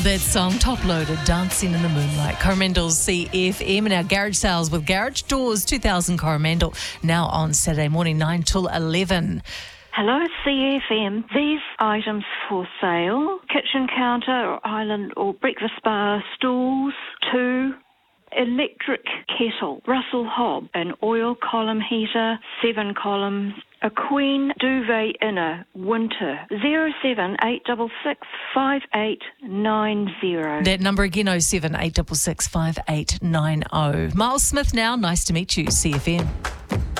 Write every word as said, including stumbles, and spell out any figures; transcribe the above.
That song, Top Loaded, Dancing in the Moonlight. Coromandel's C F M and our garage sales with Garage Doors two thousand Coromandel, now on Saturday morning nine till eleven. Hello, C F M. These items for sale: kitchen counter or island or breakfast bar stools, two. Electric kettle, Russell Hobb, an oil column heater, seven columns, a queen duvet inner, winter, zero seven eight six six five eight nine zero. That number again, oh seven eight six six five eight nine oh. Miles Smith now, nice to meet you, C F M.